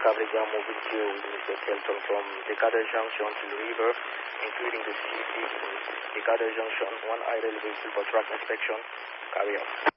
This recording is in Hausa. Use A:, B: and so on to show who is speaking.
A: coverage are moving here with Mr. Kelton from Decatur Junction to the river, including the city, Decatur Junction, one idle vehicle for track inspection. Carry on.